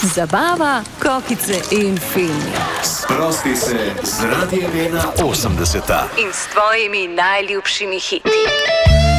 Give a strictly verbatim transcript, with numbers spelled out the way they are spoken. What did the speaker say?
Zabava, kokice in filmi. Sprosti se z Radiem ena osemdeset in s tvojimi najljubšimi hiti.